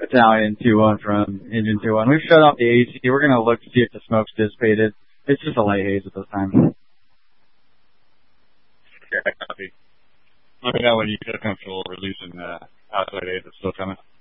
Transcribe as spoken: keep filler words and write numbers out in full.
Italian two one from Engine two one. We've shut off the A C. We're going to look to see if the smoke's dissipated. It's just a light haze at this time. Okay, copy. Let me know when you feel comfortable releasing uh, outside haze that's still coming.